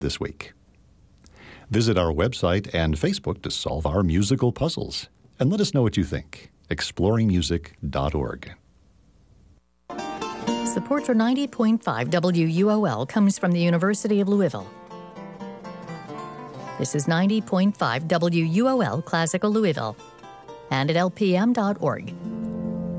this week. Visit our website and Facebook to solve our musical puzzles. And let us know what you think. exploringmusic.org. Support for 90.5 WUOL comes from the University of Louisville. This is 90.5 WUOL Classical Louisville and at lpm.org.